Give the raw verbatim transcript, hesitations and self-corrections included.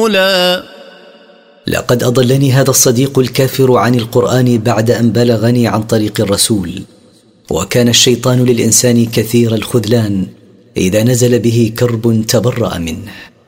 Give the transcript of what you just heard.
رسولا. لقد أضلني هذا الصديق الكافر عن القرآن بعد أن بلغني عن طريق الرسول. وكان الشيطان للإنسان كثير الخذلان، إذا نزل به كرب تبرأ منه.